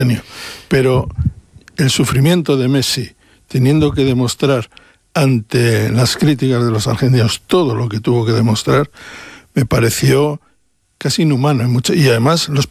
Pero el sufrimiento de Messi, teniendo que demostrar ante las críticas de los argentinos todo lo que tuvo que demostrar, me pareció casi inhumano. Y además los